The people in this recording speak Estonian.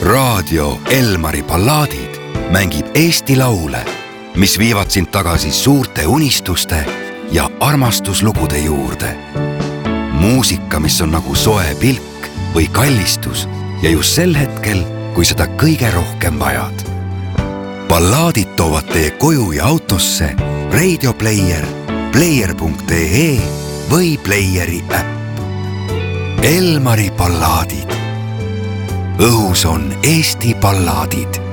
raadio Elmari ballaadid mängib Eesti laule, mis viivad sind tagasi suurte unistuste ja armastuslugude juurde. Muusika, mis on nagu soe pilk või kallistus ja just sel hetkel, kui seda kõige rohkem vajad. Ballaadid toovad teie koju ja autosse Radio Player, player.ee või Playeri äpp. Elmari ballaadid. Õhus on Eesti ballaadid.